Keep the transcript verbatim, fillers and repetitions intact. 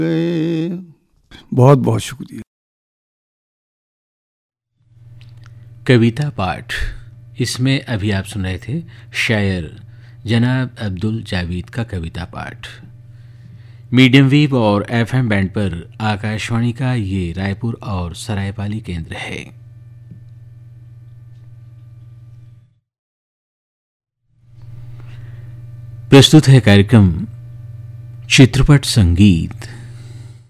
बहुत बहुत शुक्रिया। कविता पाठ, इसमें अभी आप सुन रहे थे शायर जनाब अब्दुल जावेद का कविता पाठ। मीडियम वेव और एफएम बैंड पर आकाशवाणी का ये रायपुर और सरायपाली केंद्र है। प्रस्तुत है कार्यक्रम चित्रपट संगीत।